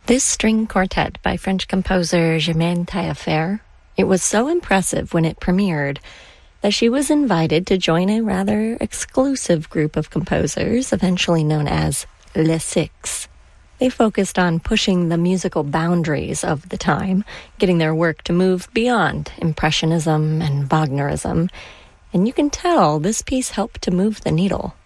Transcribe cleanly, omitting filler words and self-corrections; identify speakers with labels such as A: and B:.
A: This string quartet by French composer Germaine Taillefer, it was so impressive when it premiered that she was invited to join a rather exclusive group of composers, eventually known as Les Six. They focused on pushing the musical boundaries of the time, getting their work to move beyond Impressionism and Wagnerism, and you can tell this piece helped to move the needle.